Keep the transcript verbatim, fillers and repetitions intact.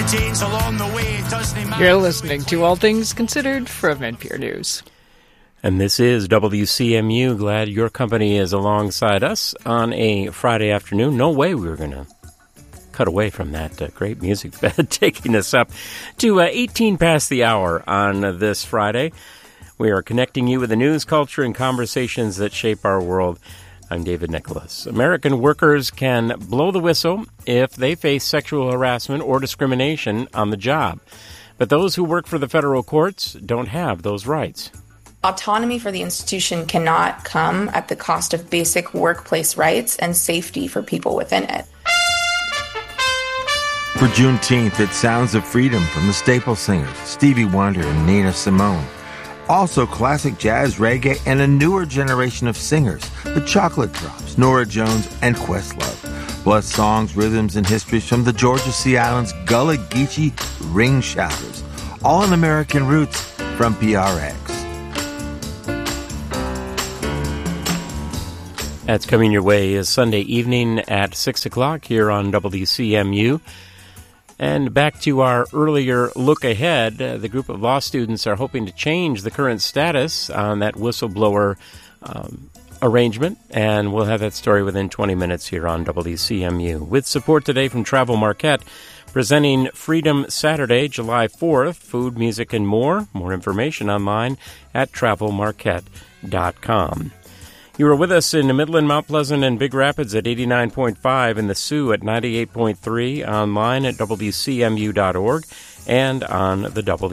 the danes along the way, doesn't matter. You're listening to All Things Considered from N P R News. And this is W C M U. Glad your company is alongside us on a Friday afternoon. No way we were going to cut away from that uh, great music bed, taking us up to uh, eighteen past the hour on uh, this Friday. We are connecting you with the news, culture, and conversations that shape our world. I'm David Nicholas. American workers can blow the whistle if they face sexual harassment or discrimination on the job. But those who work for the federal courts don't have those rights. Autonomy for the institution cannot come at the cost of basic workplace rights and safety for people within it. For Juneteenth, it's Sounds of Freedom from the Staple Singers, Stevie Wonder and Nina Simone. Also classic jazz, reggae, and a newer generation of singers, the Chocolate Drops, Norah Jones, and Questlove. Plus songs, rhythms, and histories from the Georgia Sea Islands Gullah Geechee Ring Shouters. All in American Roots from P R X. That's coming your way is Sunday evening at six o'clock here on W C M U. And back to our earlier look ahead, uh, the group of law students are hoping to change the current status on that whistleblower um, arrangement, and we'll have that story within twenty minutes here on W C M U. With support today from Travel Marquette, presenting Freedom Saturday, July fourth, food, music, and more. More information online at travel marquette dot com. You are with us in Midland, Mount Pleasant, and Big Rapids at eighty-nine point five, in the Sioux at ninety-eight point three, online at W C M U dot org, and on the W